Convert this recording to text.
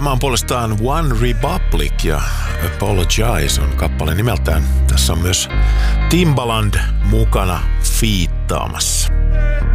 Tämä on puolestaan One Republic ja Apologize on kappale nimeltään. Tässä on myös Timbaland mukana fiittaamassa.